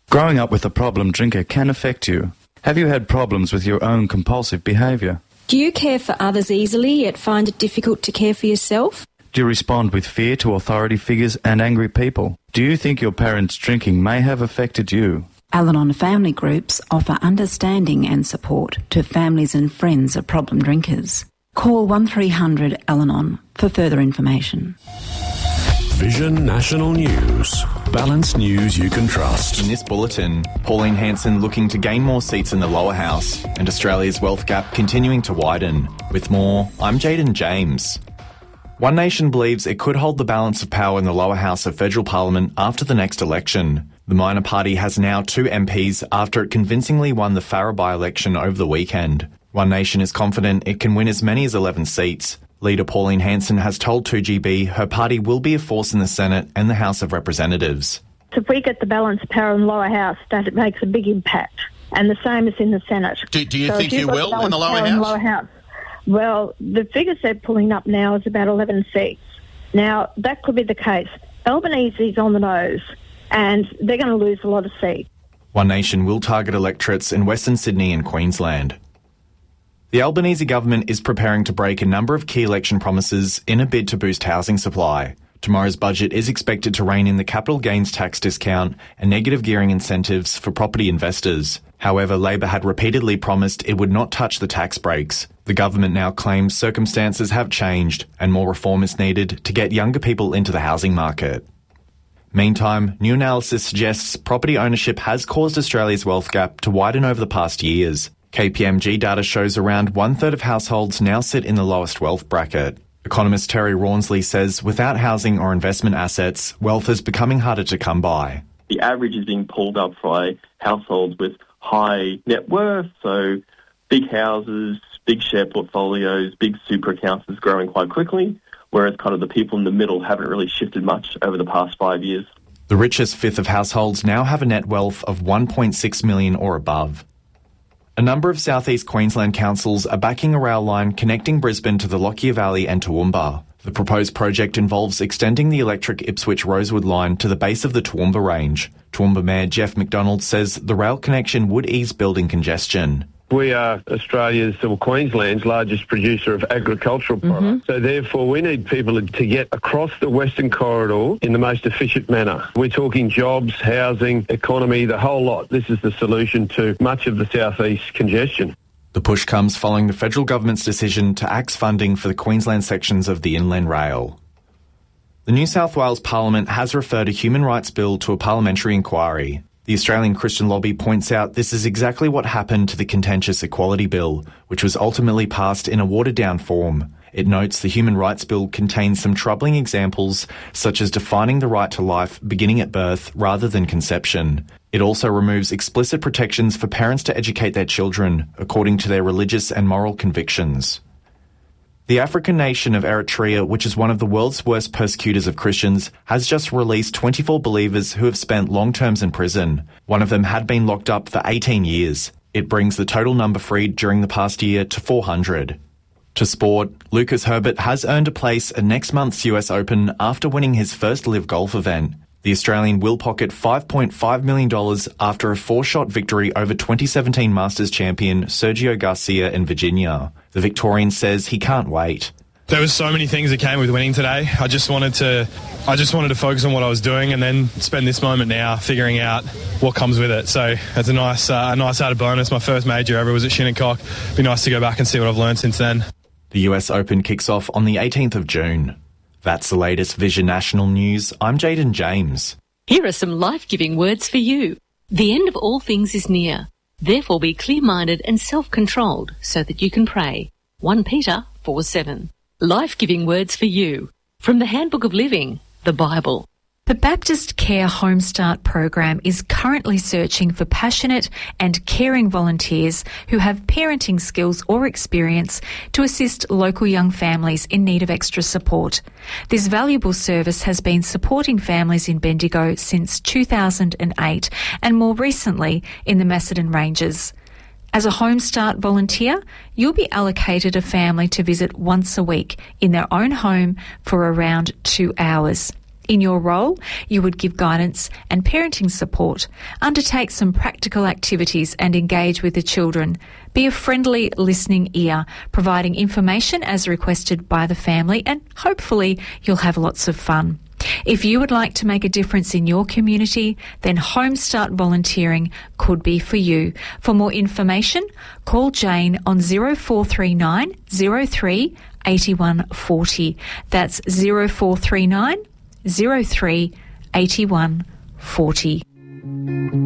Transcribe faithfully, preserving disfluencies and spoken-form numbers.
Growing up with a problem drinker can affect you. Have you had problems with your own compulsive behaviour? Do you care for others easily yet find it difficult to care for yourself? Do you respond with fear to authority figures and angry people? Do you think your parents' drinking may have affected you? Al-Anon family groups offer understanding and support to families and friends of problem drinkers. Call one three hundred Al-Anon for further information. Vision National News. Balanced news you can trust. In this bulletin, Pauline Hanson looking to gain more seats in the lower house and Australia's wealth gap continuing to widen. With more, I'm Jaden James. One Nation believes it could hold the balance of power in the lower house of federal parliament after the next election. The minor party has now two M Ps after it convincingly won the Farrer by-election over the weekend. One Nation is confident it can win as many as eleven seats. Leader Pauline Hanson has told two G B her party will be a force in the Senate and the House of Representatives. If we get the balance of power in the lower house, that it makes a big impact. And the same is in the Senate. Do, do you so think you will in the lower house? in the lower house? Well, the figures they're pulling up now is about eleven seats. Now, that could be the case. Albanese's on the nose, and they're going to lose a lot of seats. One Nation will target electorates in Western Sydney and Queensland. The Albanese government is preparing to break a number of key election promises in a bid to boost housing supply. Tomorrow's budget is expected to rein in the capital gains tax discount and negative gearing incentives for property investors. However, Labor had repeatedly promised it would not touch the tax breaks. The government now claims circumstances have changed and more reform is needed to get younger people into the housing market. Meantime, new analysis suggests property ownership has caused Australia's wealth gap to widen over the past years. K P M G data shows around one-third of households now sit in the lowest wealth bracket. Economist Terry Rawnsley says without housing or investment assets, wealth is becoming harder to come by. The average is being pulled up by households with high net worth, so big houses, big share portfolios, big super accounts is growing quite quickly, whereas kind of the people in the middle haven't really shifted much over the past five years. The richest fifth of households now have a net wealth of one point six million dollars or above. A number of southeast Queensland councils are backing a rail line connecting Brisbane to the Lockyer Valley and Toowoomba. The proposed project involves extending the electric Ipswich-Rosewood line to the base of the Toowoomba range. Toowoomba Mayor Jeff McDonald says the rail connection would ease building congestion. We are Australia's, or Queensland's, largest producer of agricultural products. Mm-hmm. So therefore we need people to get across the Western Corridor in the most efficient manner. We're talking jobs, housing, economy, the whole lot. This is the solution to much of the southeast congestion. The push comes following the federal government's decision to axe funding for the Queensland sections of the Inland Rail. The New South Wales Parliament has referred a human rights bill to a parliamentary inquiry. The Australian Christian Lobby points out this is exactly what happened to the contentious Equality Bill, which was ultimately passed in a watered-down form. It notes the Human Rights Bill contains some troubling examples, such as defining the right to life beginning at birth rather than conception. It also removes explicit protections for parents to educate their children, according to their religious and moral convictions. The African nation of Eritrea, which is one of the world's worst persecutors of Christians, has just released twenty-four believers who have spent long terms in prison. One of them had been locked up for eighteen years. It brings the total number freed during the past year to four hundred. To sport, Lucas Herbert has earned a place at next month's U S Open after winning his first LIV Golf event. The Australian will pocket five point five million dollars after a four-shot victory over twenty seventeen Masters champion Sergio Garcia in Virginia. The Victorian says he can't wait. There was so many things that came with winning today. I just wanted to, I just wanted to focus on what I was doing and then spend this moment now figuring out what comes with it. So it's a nice, uh, a nice added bonus. My first major ever was at Shinnecock. Be nice to go back and see what I've learned since then. The U S Open kicks off on the eighteenth of June. That's the latest Vision National News. I'm Jaden James. Here are some life-giving words for you. The end of all things is near. Therefore be clear-minded and self-controlled so that you can pray. First Peter four seven. Life-giving words for you. From the Handbook of Living, the Bible. The Baptist Care Home Start program is currently searching for passionate and caring volunteers who have parenting skills or experience to assist local young families in need of extra support. This valuable service has been supporting families in Bendigo since two thousand eight and more recently in the Macedon Ranges. As a Home Start volunteer, you'll be allocated a family to visit once a week in their own home for around two hours. In your role, you would give guidance and parenting support, undertake some practical activities and engage with the children. Be a friendly listening ear, providing information as requested by the family, and hopefully you'll have lots of fun. If you would like to make a difference in your community, then Homestart Volunteering could be for you. For more information, call Jane on zero four three nine zero three eight one four zero. That's zero four three nine zero three eight one four zero.